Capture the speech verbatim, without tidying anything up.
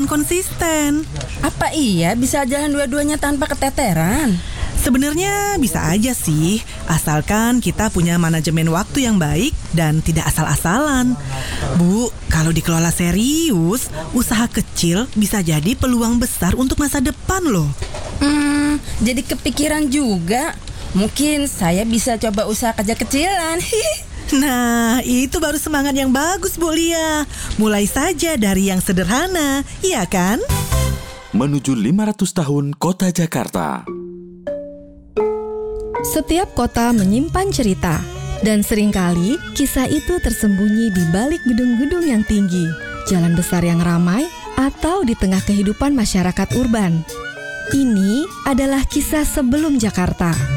konsisten. Apa iya bisa jalan dua-duanya tanpa keteteran? Sebenarnya bisa aja sih, asalkan kita punya manajemen waktu yang baik dan tidak asal-asalan. Bu, kalau dikelola serius, usaha kecil bisa jadi peluang besar untuk masa depan loh. Hmm, jadi kepikiran juga. Mungkin saya bisa coba usaha kecil-kecilan. Nah, itu baru semangat yang bagus, Bu Lia. Mulai saja dari yang sederhana, iya kan? Menuju lima ratus tahun Kota Jakarta. Setiap kota menyimpan cerita, dan seringkali kisah itu tersembunyi di balik gedung-gedung yang tinggi, jalan besar yang ramai, atau di tengah kehidupan masyarakat urban. Ini adalah kisah sebelum Jakarta.